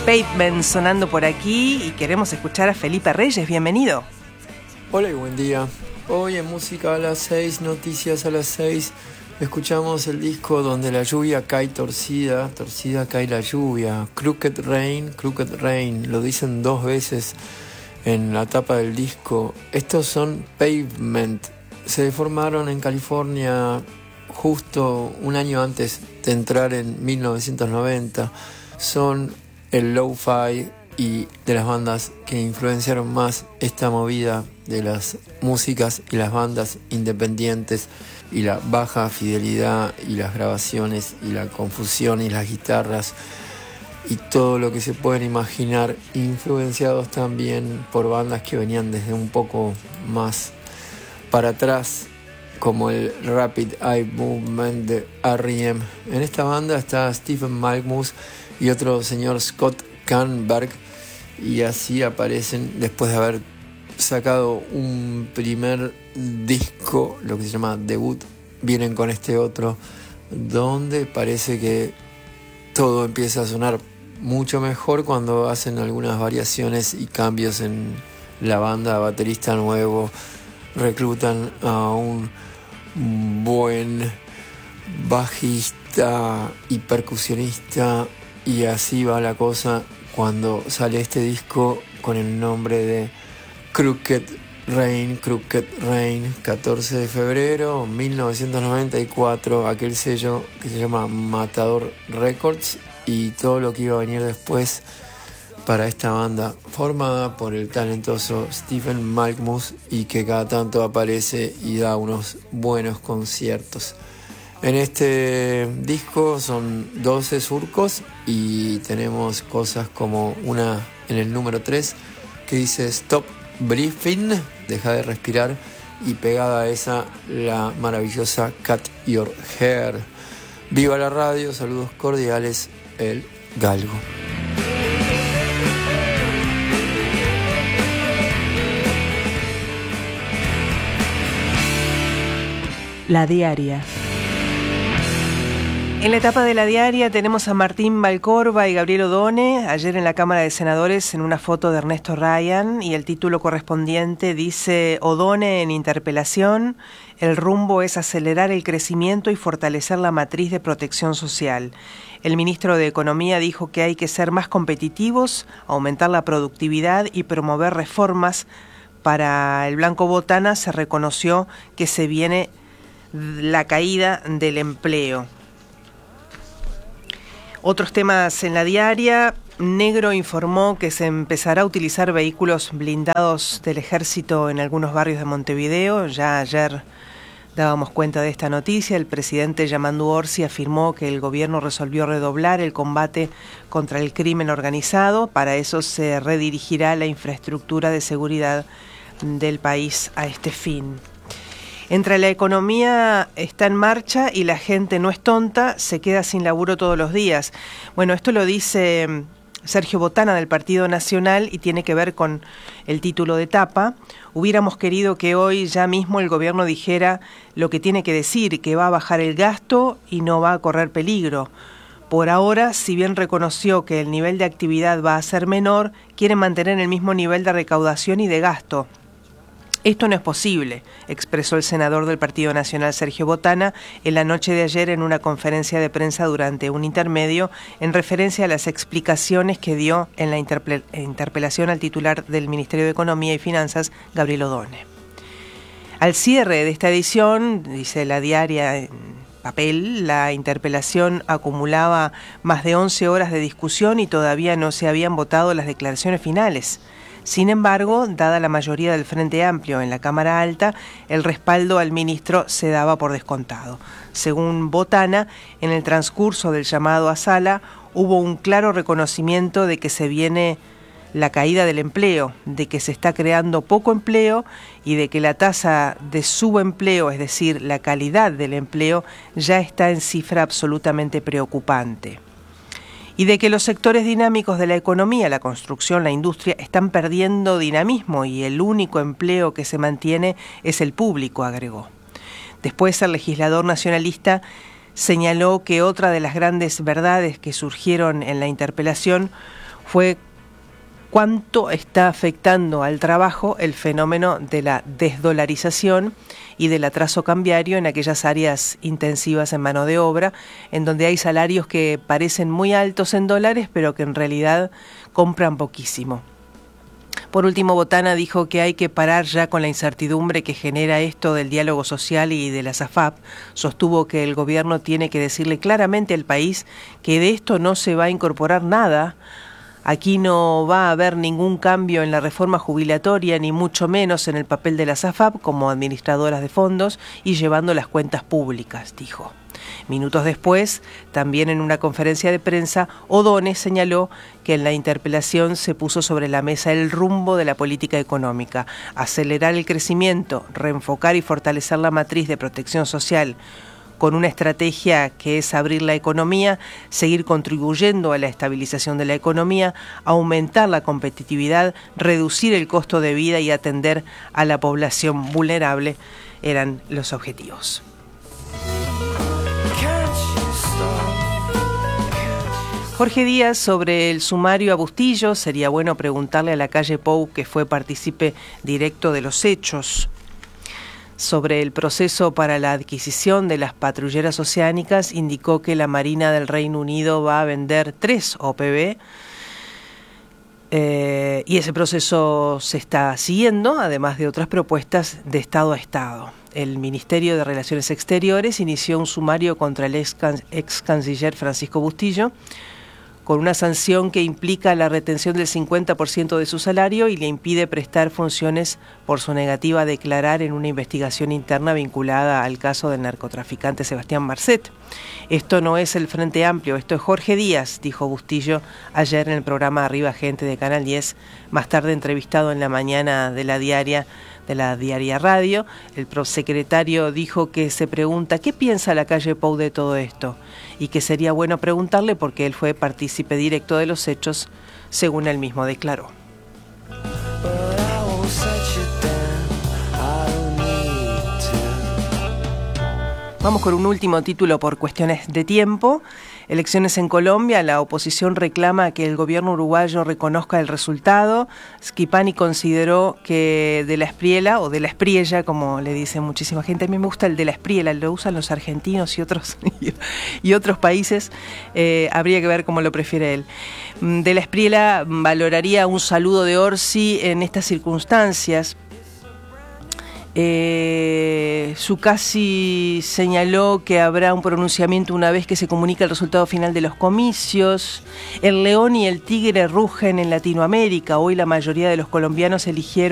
Pavement sonando por aquí y queremos escuchar a Felipe Reyes. Bienvenido. Hola y buen día. Hoy en Música a las 6, Noticias a las 6, escuchamos el disco donde la lluvia cae torcida, torcida cae la lluvia. Crooked Rain, lo dicen 2 veces en la tapa del disco. Estos son Pavement. Se formaron en California justo un año antes de entrar en 1990. Son el lo-fi y de las bandas que influenciaron más esta movida de las músicas y las bandas independientes y la baja fidelidad y las grabaciones y la confusión y las guitarras y todo lo que se pueden imaginar, influenciados también por bandas que venían desde un poco más para atrás, como el Rapid Eye Movement de R.E.M. En esta banda está Stephen Malkmus y otro señor Scott Canberg, y así aparecen después de haber sacado un primer disco, lo que se llama debut. Vienen con este otro donde parece que todo empieza a sonar mucho mejor cuando hacen algunas variaciones y cambios en la banda. Baterista nuevo, reclutan a un buen bajista y percusionista, y así va la cosa cuando sale este disco con el nombre de Crooked Rain, 14 de febrero 1994, aquel sello que se llama Matador Records, y todo lo que iba a venir después para esta banda formada por el talentoso Stephen Malkmus y que cada tanto aparece y da unos buenos conciertos. En este disco son 12 surcos y tenemos cosas como una en el número 3 que dice Stop Breathing, deja de respirar, y pegada a esa la maravillosa Cut Your Hair. Viva la radio, saludos cordiales, el Galgo. La Diaria. En la etapa de La Diaria tenemos a Martín Valcorba y Gabriel Odone, ayer en la Cámara de Senadores, en una foto de Ernesto Ryan, y el título correspondiente dice: Odone en interpelación, el rumbo es acelerar el crecimiento y fortalecer la matriz de protección social. El ministro de Economía dijo que hay que ser más competitivos, aumentar la productividad y promover reformas. Para el Blanco Botana se reconoció que se viene la caída del empleo. Otros temas en La Diaria. Negro informó que se empezará a utilizar vehículos blindados del ejército en algunos barrios de Montevideo. Ya ayer dábamos cuenta de esta noticia. El presidente Yamandu Orsi afirmó que el gobierno resolvió redoblar el combate contra el crimen organizado. Para eso se redirigirá la infraestructura de seguridad del país a este fin. Entre la economía está en marcha y la gente no es tonta, se queda sin laburo todos los días. Bueno, esto lo dice Sergio Botana del Partido Nacional y tiene que ver con el título de tapa. Hubiéramos querido que hoy ya mismo el gobierno dijera lo que tiene que decir, que va a bajar el gasto y no va a correr peligro. Por ahora, si bien reconoció que el nivel de actividad va a ser menor, quiere mantener el mismo nivel de recaudación y de gasto. Esto no es posible, expresó el senador del Partido Nacional Sergio Botana en la noche de ayer en una conferencia de prensa durante un intermedio en referencia a las explicaciones que dio en la interpelación al titular del Ministerio de Economía y Finanzas, Gabriel Odone. Al cierre de esta edición, dice La Diaria en papel, la interpelación acumulaba más de 11 horas de discusión y todavía no se habían votado las declaraciones finales. Sin embargo, dada la mayoría del Frente Amplio en la Cámara Alta, el respaldo al ministro se daba por descontado. Según Botana, en el transcurso del llamado a sala hubo un claro reconocimiento de que se viene la caída del empleo, de que se está creando poco empleo y de que la tasa de subempleo, es decir, la calidad del empleo, ya está en cifra absolutamente preocupante. Y de que los sectores dinámicos de la economía, la construcción, la industria, están perdiendo dinamismo y el único empleo que se mantiene es el público, agregó. Después, el legislador nacionalista señaló que otra de las grandes verdades que surgieron en la interpelación fue cuánto está afectando al trabajo el fenómeno de la desdolarización y del atraso cambiario en aquellas áreas intensivas en mano de obra, en donde hay salarios que parecen muy altos en dólares, pero que en realidad compran poquísimo. Por último, Botana dijo que hay que parar ya con la incertidumbre que genera esto del diálogo social y de la SAFAP. Sostuvo que el gobierno tiene que decirle claramente al país que de esto no se va a incorporar nada. Aquí no va a haber ningún cambio en la reforma jubilatoria, ni mucho menos en el papel de las AFAP como administradoras de fondos y llevando las cuentas públicas, dijo. Minutos después, también en una conferencia de prensa, O'Donnell señaló que en la interpelación se puso sobre la mesa el rumbo de la política económica, acelerar el crecimiento, reenfocar y fortalecer la matriz de protección social, con una estrategia que es abrir la economía, seguir contribuyendo a la estabilización de la economía, aumentar la competitividad, reducir el costo de vida y atender a la población vulnerable, eran los objetivos. Jorge Díaz, sobre el sumario a Bustillo, sería bueno preguntarle a la calle Pou, que fue partícipe directo de los hechos. Sobre el proceso para la adquisición de las patrulleras oceánicas, indicó que la Marina del Reino Unido va a vender 3 OPV y ese proceso se está siguiendo, además de otras propuestas de Estado a Estado. El Ministerio de Relaciones Exteriores inició un sumario contra el ex canciller Francisco Bustillo, con una sanción que implica la retención del 50% de su salario y le impide prestar funciones por su negativa a declarar en una investigación interna vinculada al caso del narcotraficante Sebastián Marcet. Esto no es el Frente Amplio, esto es Jorge Díaz, dijo Bustillo ayer en el programa Arriba Gente de Canal 10, más tarde entrevistado en la mañana de la Diaria Radio. El prosecretario dijo que se pregunta qué piensa la calle Pou de todo esto y que sería bueno preguntarle porque él fue partícipe directo de los hechos, según él mismo declaró. Vamos con un último título por cuestiones de tiempo. Elecciones en Colombia, la oposición reclama que el gobierno uruguayo reconozca el resultado. Schipani consideró que de la Espriella, o de la Espriella, como le dice muchísima gente, a mí me gusta el de la Espriella, lo usan los argentinos y otros países, habría que ver cómo lo prefiere él. De la Espriella valoraría un saludo de Orsi en estas circunstancias. Zuccasi señaló que habrá un pronunciamiento una vez que se comunique el resultado final de los comicios. El león y el tigre rugen en Latinoamérica. Hoy la mayoría de los colombianos eligieron